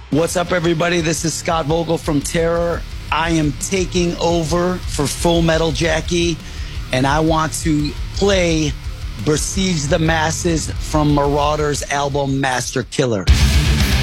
What's up, everybody? This is Scott Vogel from Terror. I am taking over for Full Metal Jackie, and I want to play Besiege the Masses from Marauders' album Master Killer.